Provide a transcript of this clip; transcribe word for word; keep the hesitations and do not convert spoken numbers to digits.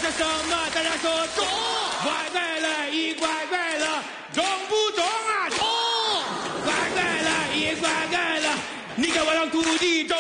什么？大家说中，快快乐，一快快乐，中不中啊？中，快快乐，一快快乐，你给我让土地中。